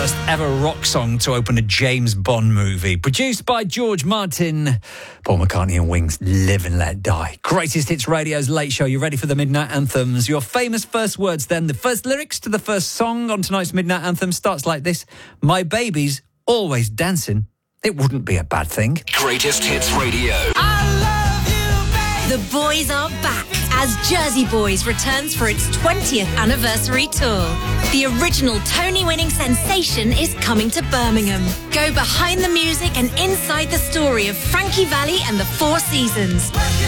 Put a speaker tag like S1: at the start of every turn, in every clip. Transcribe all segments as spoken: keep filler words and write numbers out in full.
S1: first ever rock song to open a James Bond movie. Produced by George Martin, Paul McCartney and Wings, Live and Let Die. Greatest Hits Radio's Late Show. You ready for the Midnight Anthems? Your famous first words then. The first lyrics to the first song on tonight's Midnight Anthem starts like this. My baby's always dancing. It wouldn't be a bad thing.
S2: Greatest Hits Radio.
S3: I love you, babe. The boys are back as Jersey Boys returns for its twentieth anniversary tour. The original Tony-winning sensation is coming to Birmingham. Go behind the music and inside the story of Frankie Valli and the Four Seasons.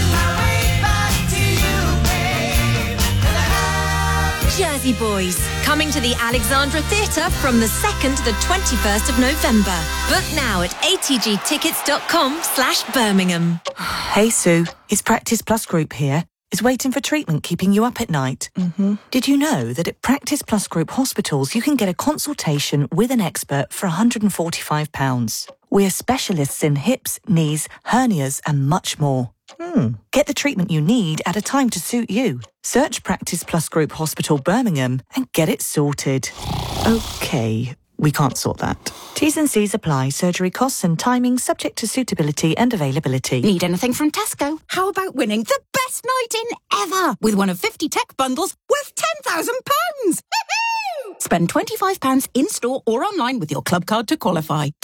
S3: Jersey Boys, coming to the Alexandra Theatre from the second to the twenty-first of November. Book now at atgtickets.com slash Birmingham.
S4: Hey Sue, it's Practice Plus Group here. Is waiting for treatment keeping you up at night? Mm-hmm. Did you know that at Practice Plus Group hospitals you can get a consultation with an expert for one hundred forty-five pounds? We're specialists in hips, knees, hernias and much more. Hmm. Get the treatment you need at a time to suit you. Search Practice Plus Group Hospital Birmingham and get it sorted. Okay, we can't sort that. T's and C's apply. Surgery costs and timing subject to suitability and availability.
S5: Need anything from Tesco? How about winning the best night in ever with one of fifty tech bundles worth ten thousand pounds? Spend twenty-five pounds in-store or online with your club card to qualify.